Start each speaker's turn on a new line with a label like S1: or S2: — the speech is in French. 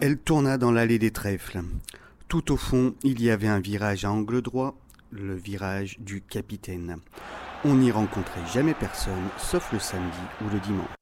S1: Elle tourna dans l'allée des trèfles. Tout au fond, il y avait un virage à angle droit, le virage du capitaine. On n'y rencontrait jamais personne, sauf le samedi ou le dimanche.